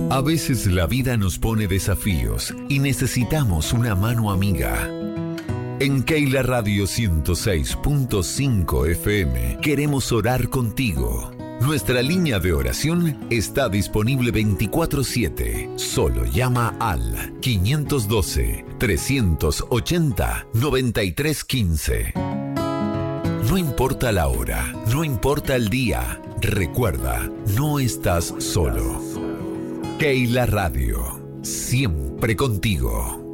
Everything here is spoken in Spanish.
A veces la vida nos pone desafíos y necesitamos una mano amiga. En Keila Radio 106.5 FM queremos orar contigo. Nuestra línea de oración está disponible 24/7. Solo llama al 512-380-9315. No importa la hora, no importa el día, recuerda, no estás solo. Keila Radio, siempre contigo.